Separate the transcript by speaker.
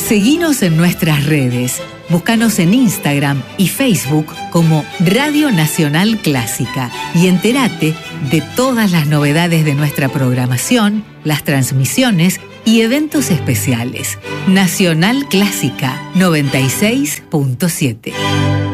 Speaker 1: Seguinos en nuestras redes. Búscanos en Instagram y Facebook como Radio Nacional Clásica y entérate de todas las novedades de nuestra programación, las transmisiones y eventos especiales. Nacional Clásica 96.7.